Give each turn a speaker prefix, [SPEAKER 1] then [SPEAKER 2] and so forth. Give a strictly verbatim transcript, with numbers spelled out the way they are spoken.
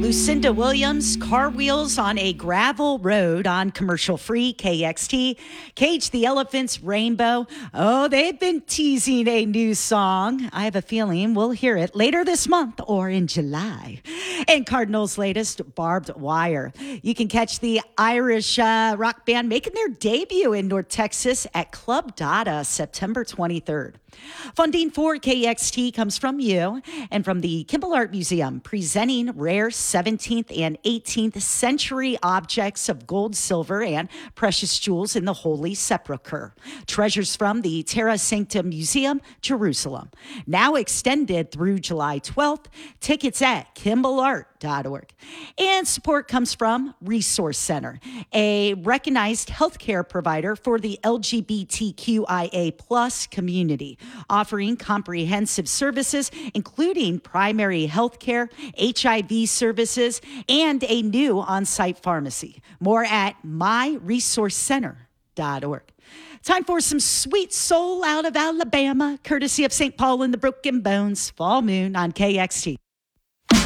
[SPEAKER 1] Lucinda Williams, car wheels on a gravel road on commercial-free K X T. Cage the Elephants, Rainbow. Oh, they've been teasing a new song. I have a feeling we'll hear it later this month or in July. And Cardinals' latest, Barbed Wire. You can catch the Irish uh, rock band making their debut in North Texas at Club Dada September twenty-third. Funding for K X T comes from you and from the Kimball Art Museum, presenting rare seventeenth and eighteenth century objects of gold, silver, and precious jewels in the Holy Sepulchre. Treasures from the Terra Sancta Museum, Jerusalem. Now extended through July twelfth. Tickets at kimball art dot org. And support comes from Resource Center, a recognized healthcare provider for the L G B T Q I A plus community, offering comprehensive services, including primary health care, H I V services, and a new on-site pharmacy. More at my resource center dot org. Time for some sweet soul out of Alabama, courtesy of Saint Paul and the Broken Bones, Fall Moon on K X T.